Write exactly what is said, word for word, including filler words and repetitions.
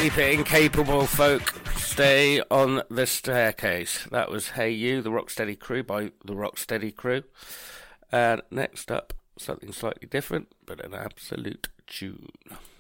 Keep it incapable, folk. Stay on the staircase. That was Hey You, the Rocksteady Crew by the Rocksteady Crew. And next up, something slightly different, but an absolute tune.